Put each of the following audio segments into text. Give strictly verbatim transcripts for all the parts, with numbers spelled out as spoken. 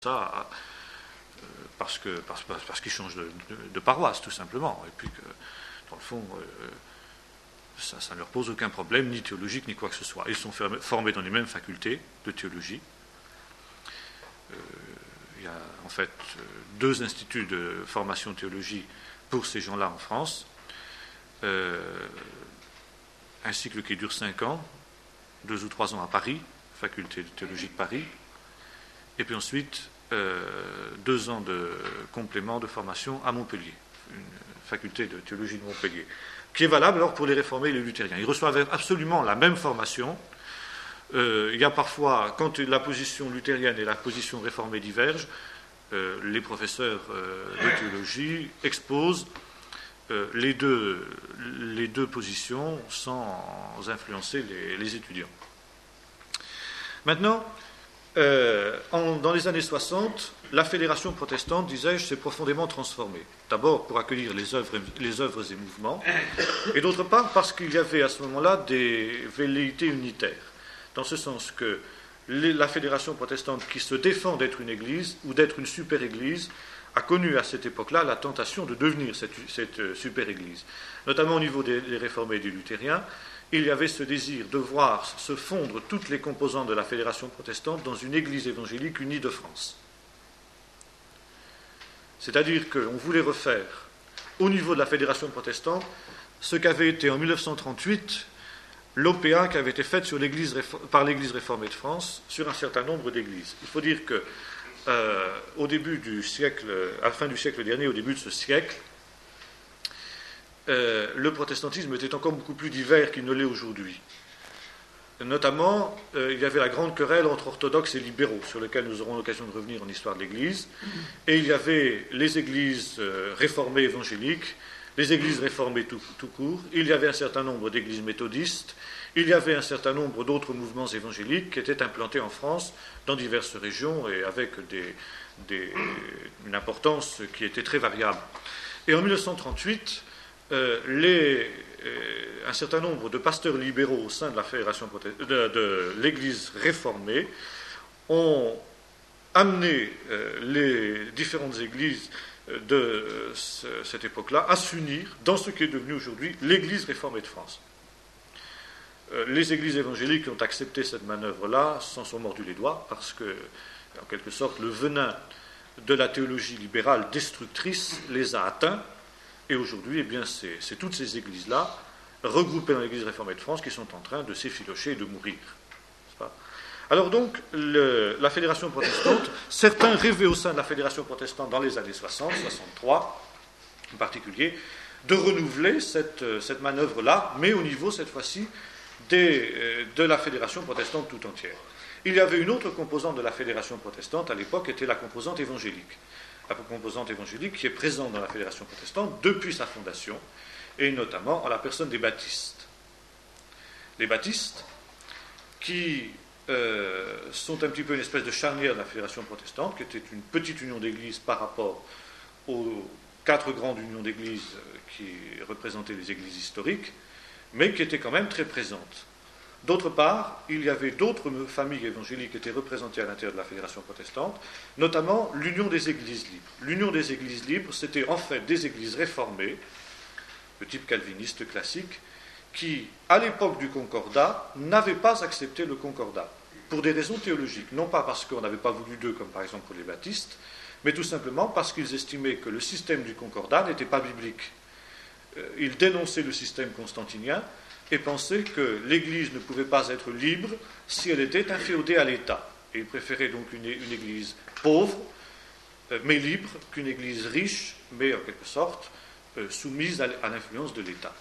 ça euh, parce que parce, parce qu'ils changent de, de, de paroisse tout simplement, et puis que dans le fond euh, ça, ça ne leur pose aucun problème, ni théologique ni quoi que ce soit. Ils sont formés dans les mêmes facultés de théologie. Euh, il y a en fait deux instituts de formation théologie pour ces gens-là en France. Euh, un cycle qui dure cinq ans, deux ou trois ans à Paris, faculté de théologie de Paris, et puis ensuite euh, deux ans de complément de formation à Montpellier, une faculté de théologie de Montpellier, qui est valable alors pour les réformés et les luthériens. Ils reçoivent absolument la même formation. Euh, il y a parfois, quand la position luthérienne et la position réformée divergent, euh, les professeurs euh, de théologie exposent euh, les, deux, les deux positions sans influencer les, les étudiants. Maintenant, euh, en, dans les années soixante, la fédération protestante, disais-je, s'est profondément transformée. D'abord pour accueillir les œuvres, les œuvres et mouvements, et d'autre part parce qu'il y avait à ce moment-là des velléités unitaires, dans ce sens que les, la fédération protestante qui se défend d'être une église ou d'être une super-église a connu à cette époque-là la tentation de devenir cette, cette super-église, notamment au niveau des, des réformés et des luthériens. Il y avait ce désir de voir se fondre toutes les composantes de la fédération protestante dans une église évangélique unie de France. C'est-à-dire qu'on voulait refaire, au niveau de la fédération protestante, ce qu'avait été en mille neuf cent trente-huit l'O P A qui avait été faite sur l'Église, par l'Église réformée de France sur un certain nombre d'églises. Il faut dire que euh, au début du siècle, à la fin du siècle dernier, au début de ce siècle, Euh, le protestantisme était encore beaucoup plus divers qu'il ne l'est aujourd'hui. Notamment, euh, il y avait la grande querelle entre orthodoxes et libéraux, sur lequel nous aurons l'occasion de revenir en histoire de l'Église. Et il y avait les églises euh, réformées évangéliques, les églises réformées tout, tout court. Il y avait un certain nombre d'églises méthodistes. Il y avait un certain nombre d'autres mouvements évangéliques qui étaient implantés en France dans diverses régions et avec des, des, une importance qui était très variable. Et en mille neuf cent trente-huit, Euh, les, euh, un certain nombre de pasteurs libéraux au sein de la fédération de, de l'Église réformée ont amené euh, les différentes églises de euh, ce, cette époque-là à s'unir dans ce qui est devenu aujourd'hui l'Église réformée de France. Euh, les églises évangéliques ont accepté cette manœuvre-là s'en sont mordus les doigts parce que, en quelque sorte, le venin de la théologie libérale destructrice les a atteints. Et aujourd'hui, eh bien, c'est, c'est toutes ces églises-là, regroupées dans l'Église réformée de France, qui sont en train de s'effilocher et de mourir. N'est-ce pas ? Alors donc, le, la fédération protestante, certains rêvaient au sein de la fédération protestante dans les années soixante, soixante-trois en particulier, de renouveler cette, cette manœuvre-là, mais au niveau, cette fois-ci, des, de la fédération protestante tout entière. Il y avait une autre composante de la fédération protestante, à l'époque, était la composante évangélique. La composante évangélique qui est présente dans la fédération protestante depuis sa fondation, et notamment en la personne des baptistes. Les baptistes, qui euh, sont un petit peu une espèce de charnière de la fédération protestante, qui était une petite union d'églises par rapport aux quatre grandes unions d'églises qui représentaient les églises historiques, mais qui étaient quand même très présentes. D'autre part, il y avait d'autres familles évangéliques qui étaient représentées à l'intérieur de la fédération protestante, notamment l'Union des Églises libres. L'Union des Églises libres, c'était en fait des églises réformées, de type calviniste classique, qui, à l'époque du Concordat, n'avaient pas accepté le Concordat, pour des raisons théologiques, non pas parce qu'on n'avait pas voulu d'eux, comme par exemple pour les baptistes, mais tout simplement parce qu'ils estimaient que le système du Concordat n'était pas biblique. Ils dénonçaient le système constantinien, et pensaient que l'Église ne pouvait pas être libre si elle était inféodée à l'État. Et ils préféraient donc une, une Église pauvre, euh, mais libre, qu'une Église riche, mais en quelque sorte euh, soumise à, à l'influence de l'État.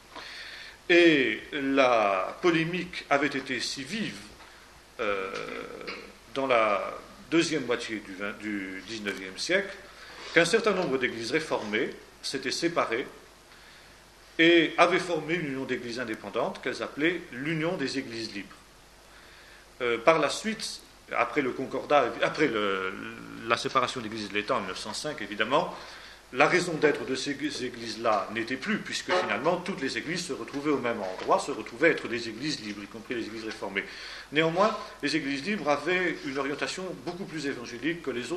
Et la polémique avait été si vive euh, dans la deuxième moitié du, vingt, du dix-neuvième siècle qu'un certain nombre d'églises réformées s'étaient séparées et avaient formé une union d'églises indépendantes qu'elles appelaient l'Union des Églises libres. Euh, par la suite, après le Concordat, après le, la séparation de l'Église et de l'État en mille neuf cent cinq, évidemment, la raison d'être de ces églises-là n'était plus, puisque finalement toutes les églises se retrouvaient au même endroit, se retrouvaient être des églises libres, y compris les églises réformées. Néanmoins, les églises libres avaient une orientation beaucoup plus évangélique que les autres.